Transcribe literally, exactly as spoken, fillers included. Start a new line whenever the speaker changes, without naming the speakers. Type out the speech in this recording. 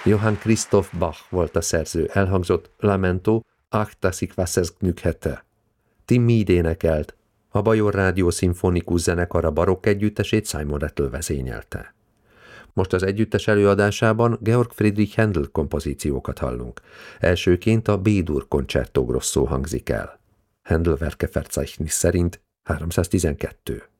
Johann Christoph Bach volt a szerző, elhangzott Lamento, Ach, dass ich was Glück hätte. Tim Mead énekelt, a Bajor Rádió szimfonikus zenekar a barokk együttesét Simon Rattle vezényelte. Most az együttes előadásában Georg Friedrich Händel kompozíciókat hallunk. Elsőként a B-dur Concerto Grosso hangzik el. Händel Werkeverzeichnis szerint háromszáztizenkettő.